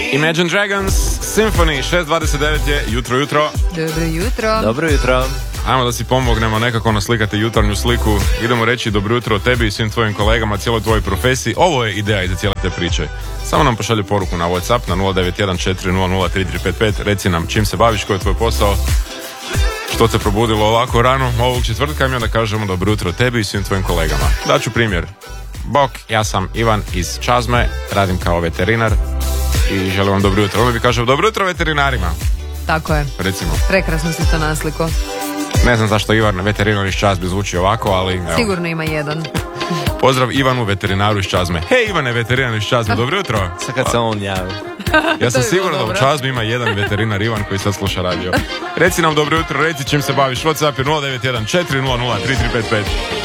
Imagine Dragons, Symphony, 6.29 je, jutro. Dobro jutro. Dobro jutro. Ajmo da si pomognemo nekako naslikati jutarnju sliku. Idemo reći dobro jutro tebi i svim tvojim kolegama, cijeloj tvojoj profesiji. Ovo je ideja iza cijele te priče. Samo nam pošalje poruku na WhatsApp na 0914003355. Reci nam čim se baviš, koji je tvoj posao, što te probudilo ovako rano ovog četvrtka i onda kažemo dobro jutro tebi i svim tvojim kolegama. Daću primjer. Bok, ja sam Ivan iz Čazme, radim kao veterinar i želim vam dobro jutro. Onda bi kažem dobro jutro veterinarima. Tako je. Recimo. Prekrasno si to nasliko. Ne znam zašto Ivan veterinar iz Čazme zvuči ovako, ali evo. Sigurno ima jedan. Pozdrav Ivanu veterinaru iz Čazme. Hej Ivane veterinar iz Čazme, dobro jutro. Sad kad se on javi. Ja sam siguran da u Čazmi ima jedan veterinar Ivan koji sad sluša radio. Reci nam dobro jutro, reci čim se baviš. WhatsApp je 0914003355.